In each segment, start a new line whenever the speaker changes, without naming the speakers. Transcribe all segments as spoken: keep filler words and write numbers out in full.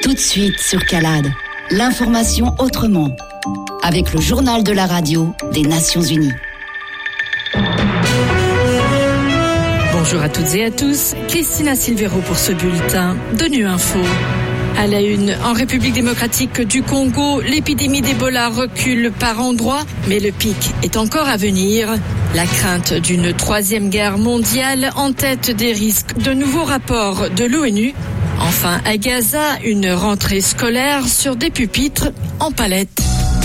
Tout de suite sur Calade, l'information autrement, avec le journal de la radio des Nations Unies.
Bonjour à toutes et à tous, Christina Silvero pour ce bulletin d'ONU Info. À la une, en République démocratique du Congo, l'épidémie d'Ebola recule par endroits, mais le pic est encore à venir. La crainte d'une troisième guerre mondiale en tête des risques de nouveaux rapports de l'ONU. Enfin, à Gaza, une rentrée scolaire sur des pupitres en palettes.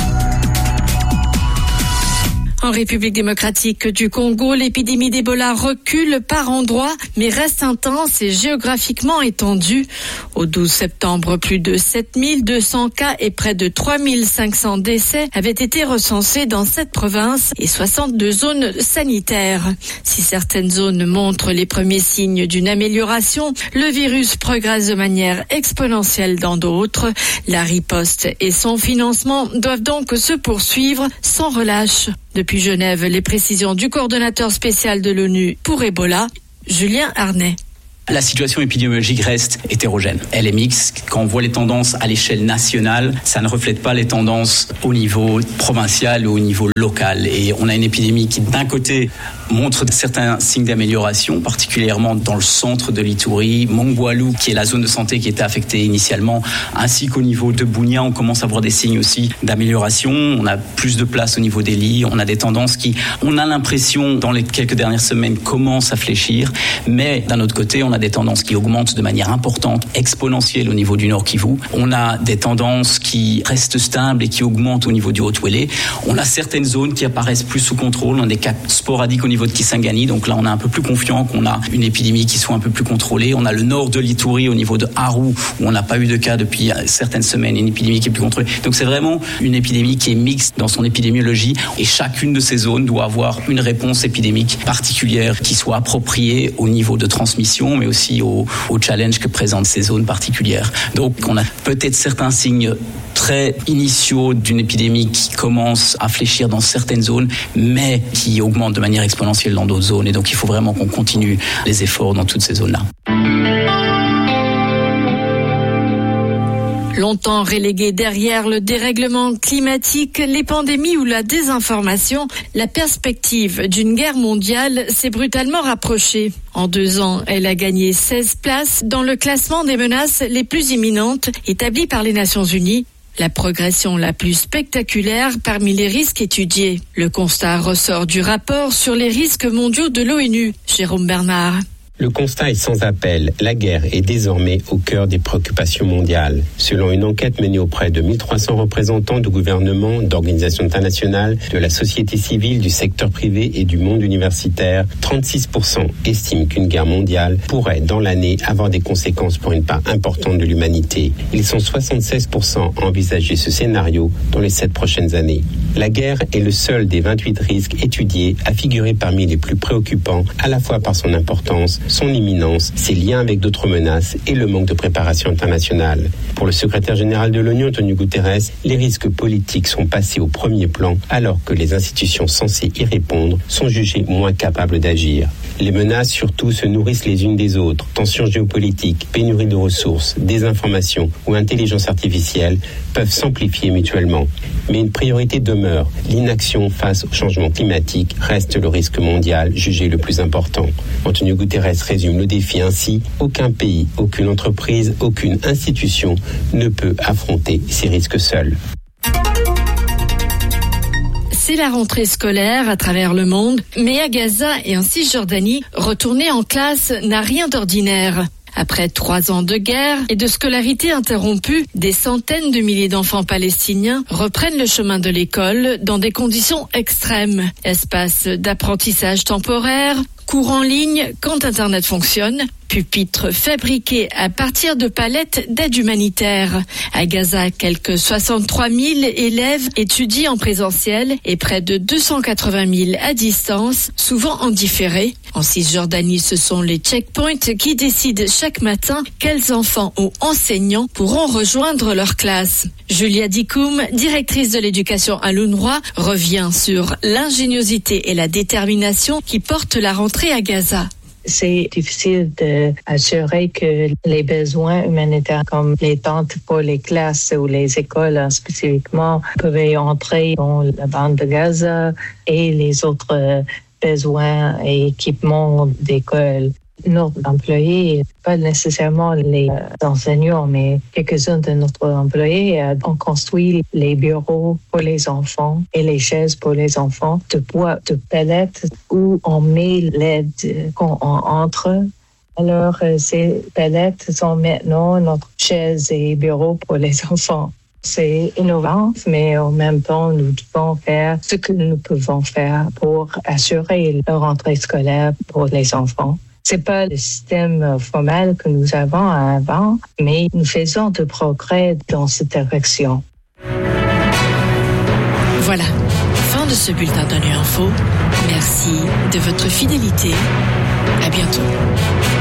En République démocratique du Congo, l'épidémie d'Ebola recule par endroits, mais reste intense et géographiquement étendue. Au douze septembre, plus de sept mille deux cents cas et près de trois mille cinq cents décès avaient été recensés dans cette province et soixante-deux zones sanitaires. Si certaines zones montrent les premiers signes d'une amélioration, le virus progresse de manière exponentielle dans d'autres. La riposte et son financement doivent donc se poursuivre sans relâche. Depuis Genève, les précisions du coordonnateur spécial de l'ONU pour Ebola, Julien Arnay.
La situation épidémiologique reste hétérogène. Elle est mixte. Quand on voit les tendances à l'échelle nationale, ça ne reflète pas les tendances au niveau provincial ou au niveau local. Et on a une épidémie qui, d'un côté, montre certains signes d'amélioration, particulièrement dans le centre de l'Ituri, Mongwalu, qui est la zone de santé qui était affectée initialement, ainsi qu'au niveau de Bunia, on commence à voir des signes aussi d'amélioration. On a plus de place au niveau des lits. On a des tendances qui, on a l'impression, dans les quelques dernières semaines, commencent à fléchir. Mais d'un autre côté, on On a des tendances qui augmentent de manière importante, exponentielle au niveau du Nord Kivu. On a des tendances qui restent stables et qui augmentent au niveau du Haut-Ouélé. On a certaines zones qui apparaissent plus sous contrôle. On a des cas sporadiques au niveau de Kisangani. Donc là, on est un peu plus confiant qu'on a une épidémie qui soit un peu plus contrôlée. On a le nord de l'Ituri au niveau de Aru, où on n'a pas eu de cas depuis certaines semaines, une épidémie qui est plus contrôlée. Donc c'est vraiment une épidémie qui est mixte dans son épidémiologie et chacune de ces zones doit avoir une réponse épidémique particulière qui soit appropriée au niveau de transmission, mais aussi au, au challenge que présentent ces zones particulières. Donc on a peut-être certains signes très initiaux d'une épidémie qui commence à fléchir dans certaines zones, mais qui augmente de manière exponentielle dans d'autres zones. Et donc il faut vraiment qu'on continue les efforts dans toutes ces zones-là.
Longtemps relégués derrière le dérèglement climatique, les pandémies ou la désinformation, la perspective d'une guerre mondiale s'est brutalement rapprochée. En deux ans, elle a gagné seize places dans le classement des menaces les plus imminentes établi par les Nations Unies. La progression la plus spectaculaire parmi les risques étudiés. Le constat ressort du rapport sur les risques mondiaux de l'ONU. Jérôme Bernard.
Le constat est sans appel. La guerre est désormais au cœur des préoccupations mondiales. Selon une enquête menée auprès de mille trois cents représentants de gouvernements, d'organisations internationales, de la société civile, du secteur privé et du monde universitaire, trente-six pour cent estiment qu'une guerre mondiale pourrait, dans l'année, avoir des conséquences pour une part importante de l'humanité. Ils sont soixante-seize pour cent à envisager ce scénario dans les sept prochaines années. La guerre est le seul des vingt-huit risques étudiés à figurer parmi les plus préoccupants, à la fois par son importance, son imminence, ses liens avec d'autres menaces et le manque de préparation internationale. Pour le secrétaire général de l'ONU, Antonio Guterres, les risques politiques sont passés au premier plan alors que les institutions censées y répondre sont jugées moins capables d'agir. Les menaces surtout se nourrissent les unes des autres. Tensions géopolitiques, pénurie de ressources, désinformation ou intelligence artificielle peuvent s'amplifier mutuellement. Mais une priorité demeure. L'inaction face au changement climatique reste le risque mondial jugé le plus important. Antonio Guterres résume le défi ainsi. Aucun pays, aucune entreprise, aucune institution ne peut affronter ces risques seul.
C'est la rentrée scolaire à travers le monde, mais à Gaza et en Cisjordanie, retourner en classe n'a rien d'ordinaire. Après trois ans de guerre et de scolarité interrompue, des centaines de milliers d'enfants palestiniens reprennent le chemin de l'école dans des conditions extrêmes. Espace d'apprentissage temporaire, cours en ligne quand Internet fonctionne, pupitres fabriqués à partir de palettes d'aide humanitaire. À Gaza, quelques soixante-trois mille élèves étudient en présentiel et près de deux cent quatre-vingt mille à distance, souvent en différé. En Cisjordanie, ce sont les checkpoints qui décident chaque matin quels enfants ou enseignants pourront rejoindre leur classe. Julia Dikoum, directrice de l'éducation à l'UNRWA, revient sur l'ingéniosité et la détermination qui portent la rentrée à Gaza.
C'est difficile d'assurer que les besoins humanitaires comme les tentes pour les classes ou les écoles hein, spécifiquement peuvent entrer dans la bande de Gaza et les autres besoins et équipements d'école. Nos employés, pas nécessairement les enseignants, mais quelques-uns de notre employés ont construit les bureaux pour les enfants et les chaises pour les enfants de bois, de palettes où on met l'aide quand on entre. Alors, ces palettes sont maintenant notre chaise et bureau pour les enfants. C'est innovant, mais en même temps, nous devons faire ce que nous pouvons faire pour assurer la rentrée scolaire pour les enfants. C'est pas le système formel que nous avons avant, mais nous faisons de progrès dans cette direction.
Voilà, fin de ce bulletin d'O N U Info. Merci de votre fidélité. À bientôt.